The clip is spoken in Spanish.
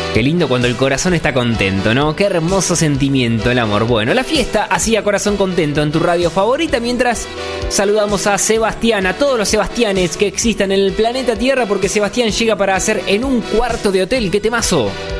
Qué lindo cuando el corazón está contento, ¿no? Qué hermoso sentimiento el amor. Bueno, la fiesta hacía Corazón Contento en tu radio favorita, mientras saludamos a Sebastián, a todos los Sebastianes que existan en el planeta Tierra, porque Sebastián llega para hacer En un cuarto de hotel. ¡Qué temazo!